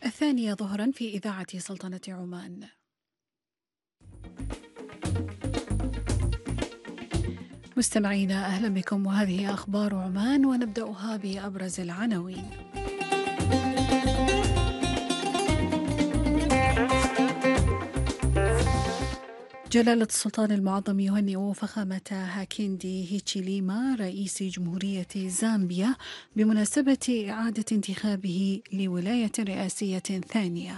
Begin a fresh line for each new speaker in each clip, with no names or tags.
الثانية ظهرا في إذاعة سلطنة عمان. مستمعينا أهلا بكم، وهذه أخبار عمان ونبدأها بأبرز العناوين. جلالة السلطان المعظم يهنئ فخامة هاكيندي هيتشيليما رئيس جمهورية زامبيا بمناسبة إعادة انتخابه لولاية رئاسية ثانية.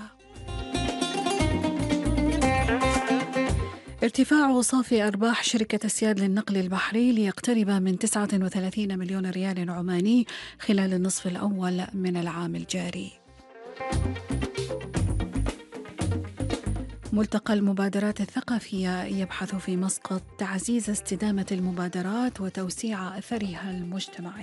ارتفاع صافي أرباح شركة اسياد للنقل البحري ليقترب من 39 مليون ريال عماني خلال النصف الأول من العام الجاري. ملتقى المبادرات الثقافية يبحث في مسقط تعزيز استدامة المبادرات وتوسيع أثرها المجتمعي.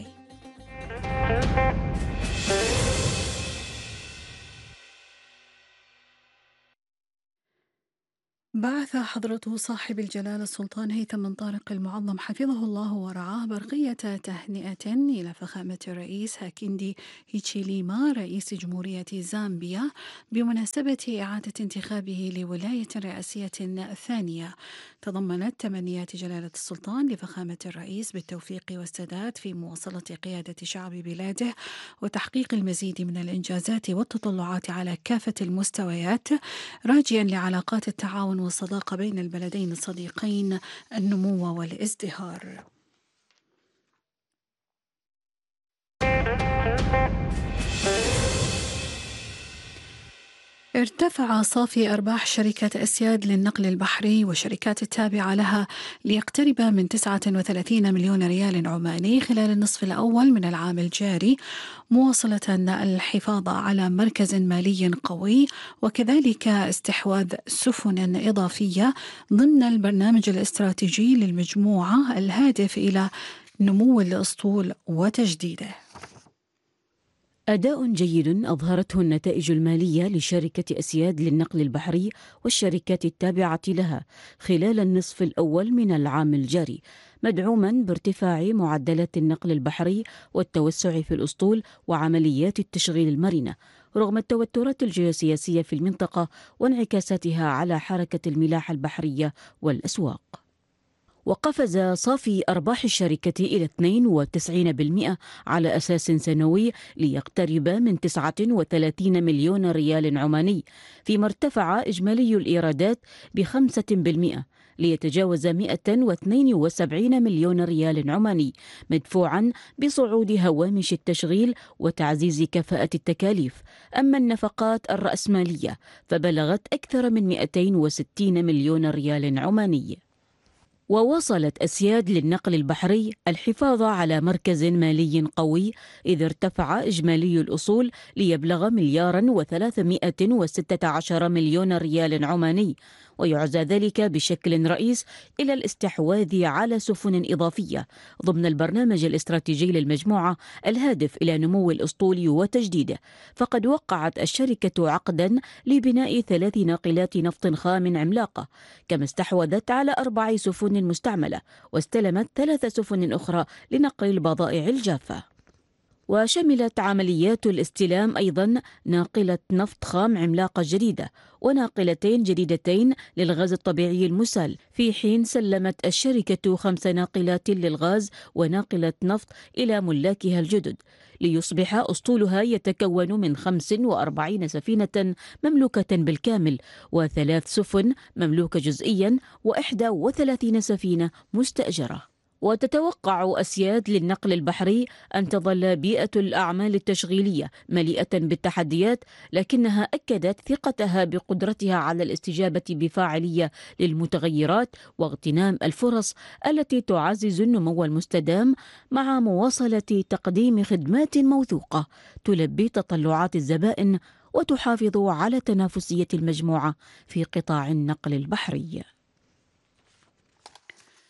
بعث حضرة صاحب الجلالة السلطان هيثم بن طارق المعظم حفظه الله ورعاه برقية تهنئة إلى فخامة الرئيس هاكيندي هيتشيليما رئيس جمهورية زامبيا بمناسبة إعادة انتخابه لولاية رئاسية ثانية. تضمنت تمنيات جلالة السلطان لفخامة الرئيس بالتوفيق والسداد في مواصلة قيادة شعب بلاده وتحقيق المزيد من الإنجازات والتطلعات على كافة المستويات، راجيا لعلاقات التعاون والصداقة بين البلدين الصديقين النمو والازدهار. ارتفع صافي أرباح شركة اسياد للنقل البحري والشركات التابعة لها ليقترب من 39 مليون ريال عماني خلال النصف الأول من العام الجاري، مواصلة الحفاظ على مركز مالي قوي وكذلك استحواذ سفن إضافية ضمن البرنامج الاستراتيجي للمجموعة الهادف إلى نمو الأسطول وتجديده.
أداء جيد أظهرته النتائج المالية لشركة اسياد للنقل البحري والشركات التابعة لها خلال النصف الأول من العام الجاري، مدعوما بارتفاع معدلات النقل البحري والتوسع في الأسطول وعمليات التشغيل المرنة رغم التوترات الجيوسياسية في المنطقة وانعكاساتها على حركة الملاحة البحرية والأسواق. وقفز صافي أرباح الشركة إلى 92% على أساس سنوي ليقترب من 39 مليون ريال عماني، فيما ارتفع إجمالي الإيرادات ب5% ليتجاوز 172 مليون ريال عماني، مدفوعا بصعود هوامش التشغيل وتعزيز كفاءة التكاليف. أما النفقات الرأسمالية فبلغت أكثر من 260 مليون ريال عماني. وواصلت اسياد للنقل البحري الحفاظ على مركز مالي قوي، إذ ارتفع إجمالي الأصول ليبلغ 1,316 مليون ريال عماني، ويعزى ذلك بشكل رئيس إلى الاستحواذ على سفن إضافية ضمن البرنامج الاستراتيجي للمجموعة الهادف إلى نمو الأسطول وتجديده. فقد وقعت الشركة عقدا لبناء 3 ناقلات نفط خام عملاقة، كما استحوذت على 4 سفن مستعملة واستلمت 3 سفن أخرى لنقل البضائع الجافة. وشملت عمليات الاستلام أيضا ناقلة نفط خام عملاقة جديدة وناقلتين جديدتين للغاز الطبيعي المسال، في حين سلمت الشركة 5 ناقلات للغاز وناقلة نفط إلى ملاكها الجدد، ليصبح أسطولها يتكون من 45 سفينة مملوكة بالكامل و3 سفن مملوكة جزئيا و31 سفينة مستأجرة. وتتوقع اسياد للنقل البحري أن تظل بيئة الأعمال التشغيلية مليئة بالتحديات، لكنها أكدت ثقتها بقدرتها على الاستجابة بفاعلية للمتغيرات واغتنام الفرص التي تعزز النمو المستدام، مع مواصلة تقديم خدمات موثوقة تلبي تطلعات الزبائن وتحافظ على تنافسية المجموعة في قطاع النقل البحري.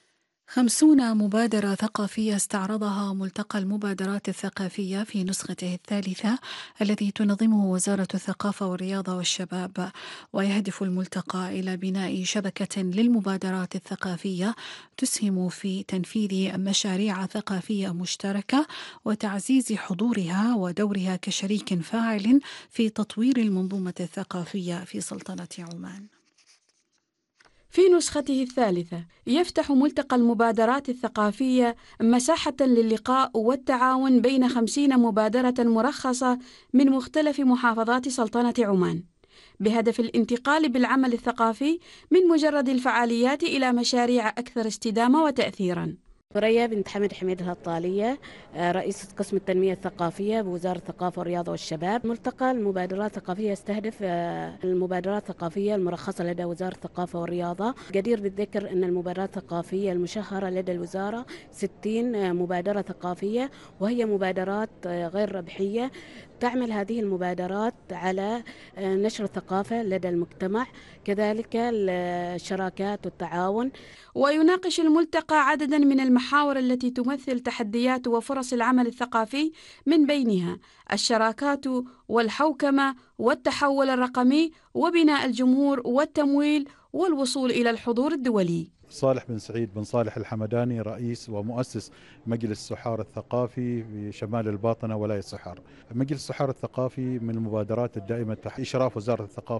50 مبادرة ثقافية استعرضها ملتقى المبادرات الثقافية في نسخته الثالثة الذي تنظمه وزارة الثقافة والرياضة والشباب، ويهدف الملتقى إلى بناء شبكة للمبادرات الثقافية تسهم في تنفيذ مشاريع ثقافية مشتركة وتعزيز حضورها ودورها كشريك فاعل في تطوير المنظومة الثقافية في سلطنة عمان.
في نسخته الثالثة يفتح ملتقى المبادرات الثقافية مساحة للقاء والتعاون بين 50 مبادرة مرخصة من مختلف محافظات سلطنة عمان، بهدف الانتقال بالعمل الثقافي من مجرد الفعاليات إلى مشاريع أكثر استدامة وتأثيراً.
ثريا بنت حمد حميد الهطالية، رئيسة قسم التنمية الثقافية بوزارة الثقافة والرياضة والشباب. ملتقى المبادرات الثقافية يستهدف المبادرات الثقافية المرخصة لدى وزارة الثقافة والرياضة. جدير بالذكر أن المبادرات الثقافية المشهرة لدى الوزارة 60 مبادرة ثقافية، وهي مبادرات غير ربحية. تعمل هذه المبادرات على نشر الثقافة لدى المجتمع، كذلك الشراكات والتعاون.
ويناقش الملتقى عددا من المحاور التي تمثل تحديات وفرص العمل الثقافي، من بينها الشراكات والحوكمة والتحول الرقمي وبناء الجمهور والتمويل والوصول إلى الحضور الدولي.
صالح بن سعيد بن صالح الحمداني، رئيس ومؤسس مجلس سحار الثقافي في شمال الباطنة ولاية سحار. مجلس سحار الثقافي من المبادرات الدائمة تحت إشراف وزارة الثقافة